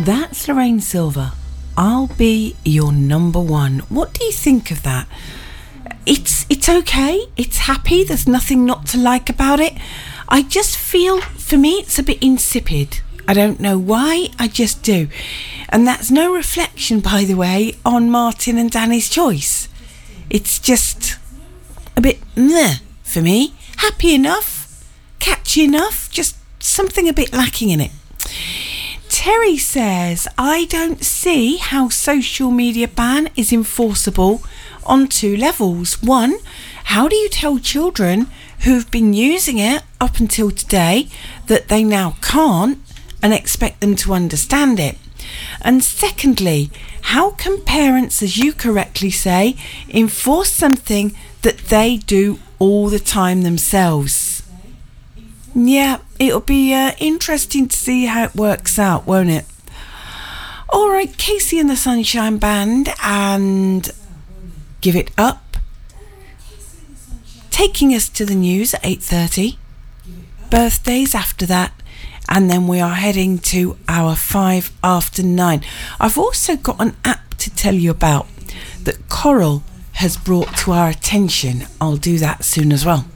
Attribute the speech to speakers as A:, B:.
A: That's Lorraine Silver. I'll be your number one. What do you think of that? It's okay. It's happy. There's nothing not to like about it. I just feel, for me, it's a bit insipid. I don't know why, I just do. And that's no reflection, by the way, on Martin and Danny's choice. It's just a bit meh for me. Happy enough, catchy enough, just something a bit lacking in it. Terry says, I don't see how social media ban is enforceable on two levels. One, how do you tell children who've been using it up until today that they now can't and expect them to understand it? And secondly, how can parents, as you correctly say, enforce something that they do all the time themselves? Yeah, it'll be interesting to see how it works out, won't it? Alright, Casey and the Sunshine Band and Give It Up, taking us to the news at 8:30, birthdays after that, and then we are heading to our 5 after 9. I've also got an app to tell you about that Coral has brought to our attention. I'll do that soon as well.